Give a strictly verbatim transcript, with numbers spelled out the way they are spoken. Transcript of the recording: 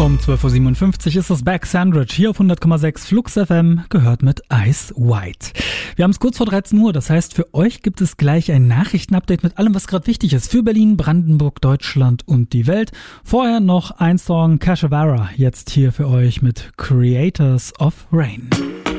Um zwölf Uhr siebenundfünfzig ist das Back Sandwich hier auf hundert Komma sechs Flux F M, gehört mit Ice White. Wir haben es kurz vor dreizehn Uhr, das heißt für euch gibt es gleich ein Nachrichtenupdate mit allem, was gerade wichtig ist für Berlin, Brandenburg, Deutschland und die Welt. Vorher noch ein Song Kashavara, jetzt hier für euch mit Creators of Rain.